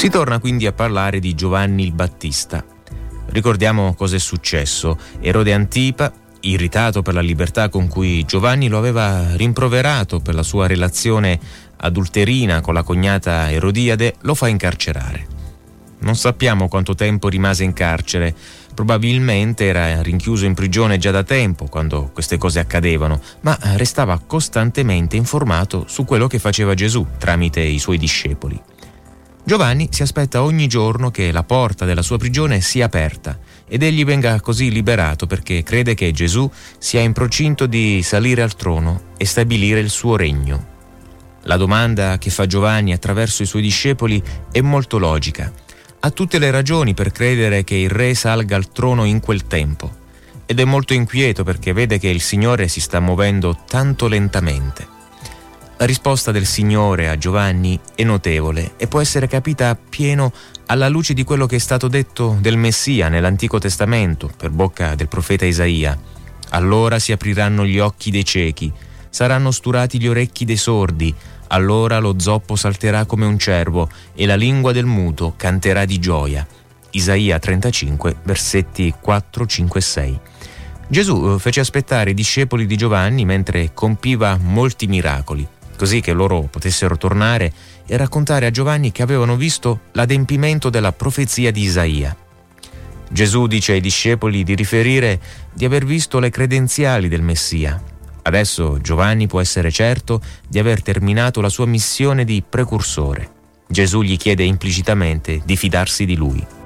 Si torna quindi a parlare di Giovanni il Battista. Ricordiamo cosa è successo. Erode Antipa, irritato per la libertà con cui Giovanni lo aveva rimproverato per la sua relazione adulterina con la cognata Erodiade, lo fa incarcerare. Non sappiamo quanto tempo rimase in carcere, probabilmente era rinchiuso in prigione già da tempo quando queste cose accadevano, ma restava costantemente informato su quello che faceva Gesù tramite i suoi discepoli. Giovanni si aspetta ogni giorno che la porta della sua prigione sia aperta ed egli venga così liberato, perché crede che Gesù sia in procinto di salire al trono e stabilire il suo regno. La domanda che fa Giovanni attraverso i suoi discepoli è molto logica. Ha tutte le ragioni per credere che il re salga al trono in quel tempo, ed è molto inquieto perché vede che il Signore si sta muovendo tanto lentamente. La risposta del Signore a Giovanni è notevole e può essere capita appieno alla luce di quello che è stato detto del Messia nell'Antico Testamento per bocca del profeta Isaia. Allora si apriranno gli occhi dei ciechi, saranno sturati gli orecchi dei sordi, allora lo zoppo salterà come un cervo e la lingua del muto canterà di gioia. Isaia 35, versetti 4, 5 e 6. Gesù fece aspettare i discepoli di Giovanni mentre compiva molti miracoli, così che loro potessero tornare e raccontare a Giovanni che avevano visto l'adempimento della profezia di Isaia. Gesù dice ai discepoli di riferire di aver visto le credenziali del Messia. Adesso Giovanni può essere certo di aver terminato la sua missione di precursore. Gesù gli chiede implicitamente di fidarsi di lui.